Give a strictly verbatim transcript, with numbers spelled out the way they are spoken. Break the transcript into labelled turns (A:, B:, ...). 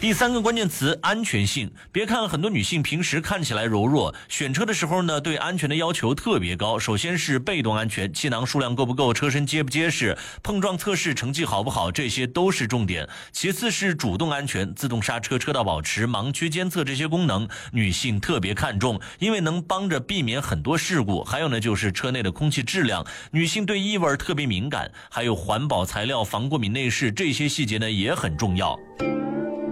A: 第三个关键词，安全性。别看很多女性平时看起来柔弱，选车的时候呢，对安全的要求特别高。首先是被动安全，气囊数量够不够，车身结不结实，碰撞测试成绩好不好，这些都是重点。其次是主动安全，自动刹车、车道保持、盲区监测这些功能，女性特别看重，因为能帮着避免很多事故。还有呢，就是车内的空气质量，女性对异味特别敏感，还有环保材料、防过敏内饰，这些细节呢也很重要。